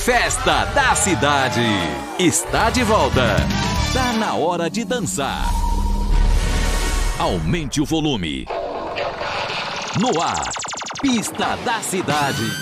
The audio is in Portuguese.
Festa da Cidade está de volta. Tá na hora de dançar. Aumente o volume. No ar, Pista da Cidade.